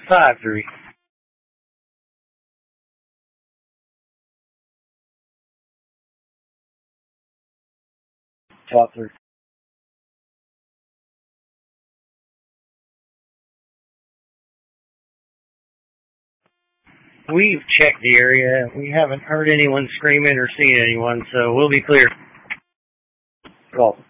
5-3. Top 3. We've checked the area. We haven't heard anyone screaming or seen anyone, so we'll be clear. Call.